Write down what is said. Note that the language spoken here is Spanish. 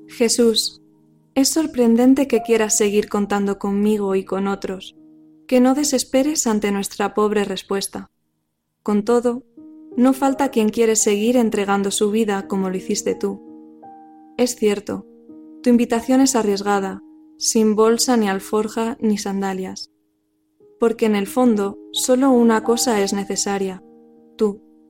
Jesús, es sorprendente que quieras seguir contando conmigo y con otros, que no desesperes ante nuestra pobre respuesta. Con todo, no falta quien quiere seguir entregando su vida como lo hiciste tú. Es cierto, tu invitación es arriesgada, sin bolsa ni alforja ni sandalias, porque en el fondo solo una cosa es necesaria, tú.